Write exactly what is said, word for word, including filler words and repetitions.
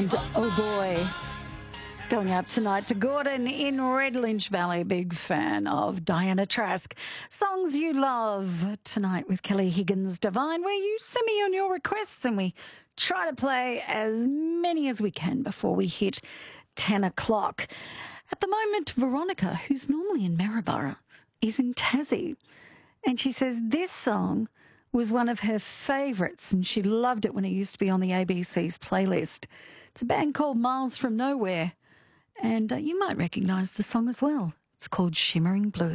And oh boy, going out tonight to Gordon in Red Lynch Valley. Big fan of Diana Trask. Songs you love tonight with Kelly Higgins Divine, where you send me on your requests and we try to play as many as we can before we hit ten o'clock. At the moment, Veronica, who's normally in Maryborough, is in Tassie. And she says this song was one of her favourites and she loved it when it used to be on the A B C's playlist. It's a band called Miles from Nowhere, and uh, you might recognise the song as well. It's called Shimmering Blue.